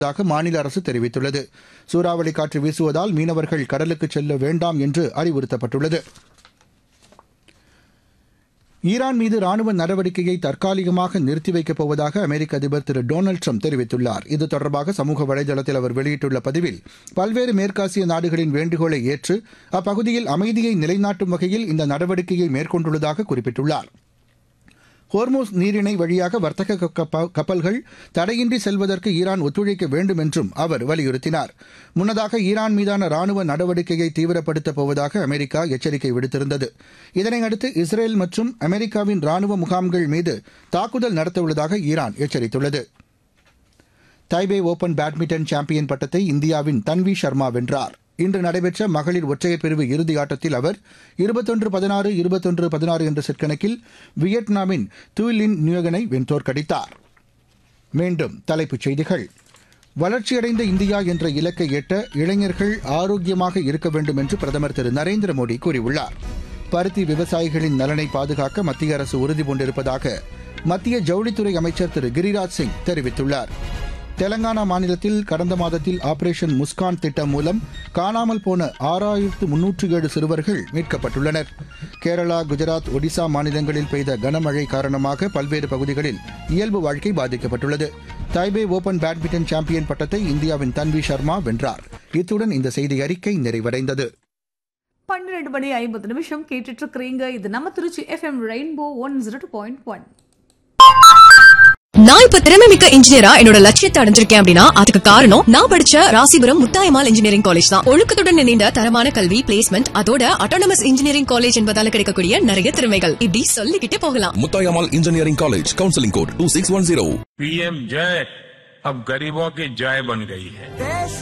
மாநில அரசு தெரிவித்துள்ளது. சூறாவளி காற்று வீசுவதால் மீனவர்கள் கடலுக்கு செல்ல வேண்டாம் என்று அறிவுறுத்தப்பட்டுள்ளது. ஈரான் மீது ராணுவ நடவடிக்கையை தற்காலிகமாக நிறுத்தி வைக்கப் போவதாக அமெரிக்க அதிபர் திரு டொனால்டு ட்ரம்ப் தெரிவித்துள்ளார். இது தொடர்பாக சமூக வலைதளத்தில் அவர் வெளியிட்டுள்ள பதிவில், பல்வேறு மேற்காசிய நாடுகளின் வேண்டுகோளை ஏற்று அப்பகுதியில் அமைதியை நிலைநாட்டும் வகையில் இந்த நடவடிக்கையை மேற்கொண்டுள்ளதாக குறிப்பிட்டுள்ளார். ஹோர்மூஸ் நீரிணை வழியாக வர்த்தக கப்பல்கள் தடையின்றி செல்வதற்கு ஈரான் ஒத்துழைக்க வேண்டும் என்றும் அவர் வலியுறுத்தினார். முன்னதாக ஈரான் மீதான ராணுவ நடவடிக்கையை தீவிரப்படுத்தப் போவதாக அமெரிக்கா எச்சரிக்கை விடுத்திருந்தது. இதனையடுத்து இஸ்ரேல் மற்றும் அமெரிக்காவின் ராணுவ முகாம்கள் மீது தாக்குதல் நடத்தவுள்ளதாக ஈரான் எச்சரித்துள்ளது. தைபே ஓபன் பேட்மிண்டன் சாம்பியன் பட்டத்தை இந்தியாவின் தன்வி சர்மா வென்றார். இன்று நடைபெற்ற மகளிர் ஒற்றையர் பிரிவு இறுதி ஆட்டத்தில் அவர் 21-16, 21-16 என்ற செட் கணக்கில் வியட்நாமின் துய்லின் நியூகனை தோற்கடித்தார். மீண்டும் தலைப்புச் செய்திகள். வளர்ச்சியடைந்த இந்தியா என்ற இலக்கை எட்ட இளைஞர்கள் ஆரோக்கியமாக இருக்க வேண்டும் என்று பிரதமர் திரு நரேந்திர மோடி கூறியுள்ளார். பருத்தி விவசாயிகளின் நலனை பாதுகாக்க மத்திய அரசு உறுதிபூண்டிருப்பதாக மத்திய ஜவுளித்துறை அமைச்சர் திரு கிரிராஜ் சிங் தெரிவித்துள்ளார். தெலங்கானா மாநிலத்தில் கடந்த மாதத்தில் ஆபரேஷன் முஸ்கான் திட்டம் மூலம் காணாமல் போன 6307 சிறுவர்கள் மீட்கப்பட்டுள்ளனர். கேரளா, குஜராத், ஒடிசா மாநிலங்களில் பெய்த கனமழை காரணமாக பல்வேறு பகுதிகளில் இயல்பு வாழ்க்கை பாதிக்கப்பட்டுள்ளது. தைபே ஓபன் பேட்மிண்டன் சாம்பியன் பட்டத்தை இந்தியாவின் தன்வி சர்மா வென்றார். இத்துடன் இந்த செய்தி அறிக்கை நிறைவடைந்தது. 12:50 கேட்டுட்டு இருக்கிறீங்க. இது நம்ம திருச்சி FM ரெயின்போ 102.1. நான் இப்ப திறமைமிக்க இன்ஜினியரா என்னோட லட்சியத்தை அடைஞ்சிருக்கேன் அப்படின்னா அதுக்கு காரணம் நான் படிச்ச ராசிபுரம் முத்தாயம்மாள் இன்ஜினியரிங் காலேஜ் தான். ஒழுக்கத்துடன் இணைந்த தரமான கல்வி, பிளேஸ்மெண்ட், அதோட ஆட்டோனமஸ் இன்ஜினியரிங் காலேஜ் என்பதால கிடைக்கக்கூடிய நிறைய திறமைகள் இப்படி சொல்லிக்கிட்டே போகலாம். Muthayammal engineering college, counselling code 2610. PM जय अब गरीबों की जय बन गई है.